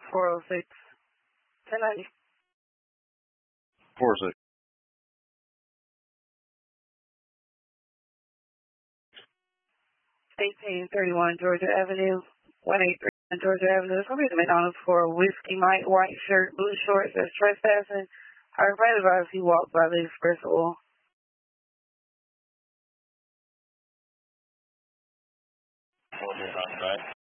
406. 1090. 406. 1831 Georgia Avenue, 183 Georgia Avenue. Somebody's been on for Whiskey Mike, white shirt, blue shorts, that's trespassing. I invited advise he walked by the express oil. Right.